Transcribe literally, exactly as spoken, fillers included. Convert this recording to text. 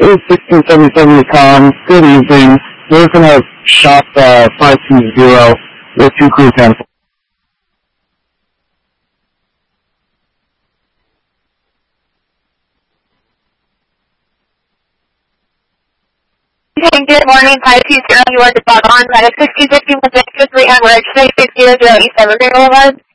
is sixteen seventy-seven to Tom. Good evening. We're going to shop uh, five two zero with two crew ten. Okay, good morning, five two zero, you are the bug on, that is sixty fifty with Victor three hundred, six zero zero East Evergreen Boulevard.